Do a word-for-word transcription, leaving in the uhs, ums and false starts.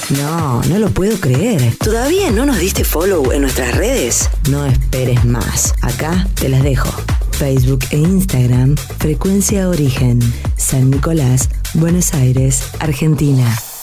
No, no lo puedo creer. ¿Todavía no nos diste follow en nuestras redes? No esperes más. Acá te las dejo. Facebook e Instagram, Frecuencia Origen, San Nicolás, Buenos Aires, Argentina.